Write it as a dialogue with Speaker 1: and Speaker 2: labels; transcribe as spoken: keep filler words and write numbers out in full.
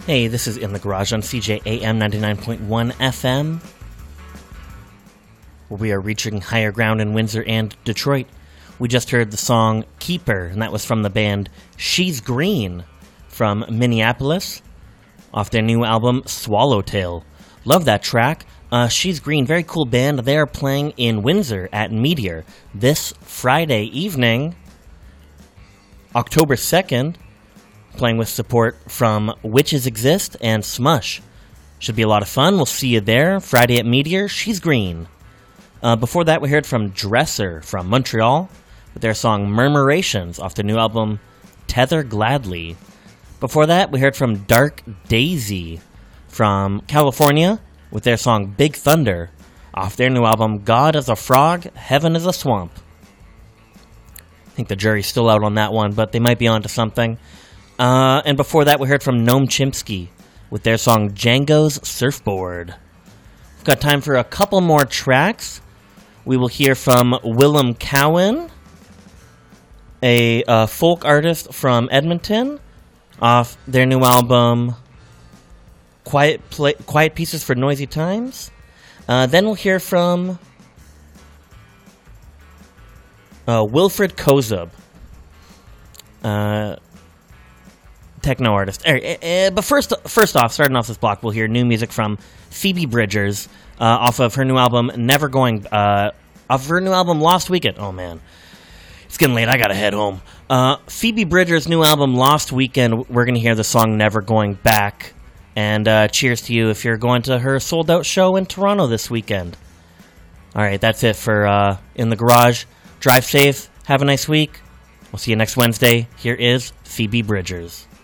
Speaker 1: Hey, this is In the Garage on C J A M ninety-nine point one F M, where we are reaching higher ground in Windsor and Detroit. We just heard the song Keeper, and that was from the band She's Green from Minneapolis, off their new album Swallowtail. Love that track. Uh, She's Green, very cool band. They are playing in Windsor at Meteor this Friday evening, October second. Playing with support from Witches Exist and Smush. Should be a lot of fun. We'll see you there. Friday at Meteor. She's Green. Uh, before that, we heard from Dresser from Montreal with their song Murmurations off their new album Tether Gladly. Before that, we heard from Dark Daisy from California with their song Big Thunder off their new album God is a Frog, Heaven is a Swamp. I think the jury's still out on that one, but they might be onto something. Uh, and before that, we heard from Noam Chomsky with their song Django's Surfboard. We've got time for a couple more tracks. We will hear from Willem Cowan, a uh, folk artist from Edmonton, off their new album Quiet Pla- Quiet Pieces for Noisy Times. Uh, then we'll hear from uh, Wilfred Kozub. Uh... Techno artist. Uh, uh, but first, first off, starting off this block, we'll hear new music from Phoebe Bridgers uh, off of her new album, Never Going, uh, off of her new album, Lost Weekend. Oh, man. It's getting late. I gotta head home. Uh, Phoebe Bridgers' new album, Lost Weekend, we're gonna hear the song Never Going Back. And uh, cheers to you if you're going to her sold-out show in Toronto this weekend. All right, that's it for uh, In the Garage. Drive safe. Have a nice week. We'll see you next Wednesday. Here is Phoebe Bridgers.